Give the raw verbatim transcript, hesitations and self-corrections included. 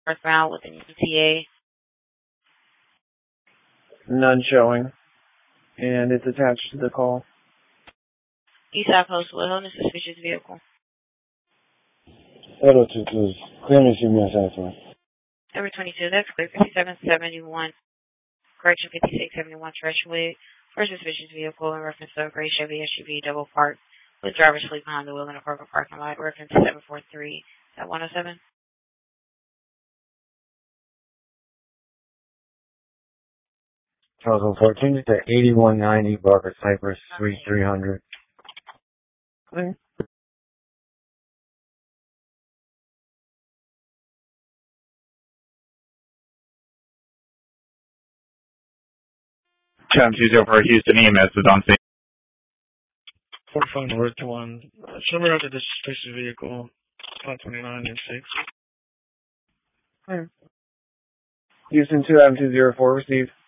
northbound with an E T A. None showing. And it's attached to the call. Eastside Post Will, this is suspicious vehicle. Hello, two two. Clear me, see me outside, sir. Number twenty-two, that's clear. fifty-seven seventy-one, correction fifty-six seventy-one, Treshwood. For suspicious vehicle in reference to a gray Chevy S U V double parked with driver asleep behind the wheel in a parking parking lot. Reference seven four three. Is that one oh seven? twenty fourteen to eighty-one ninety Barker Cypress, Suite three hundred. Clear. Channel two zero four Houston E M S is on scene. forty-five North one. Show me out to this suspicious vehicle. five twenty-nine and six. Clear. Houston two Adam two zero four received.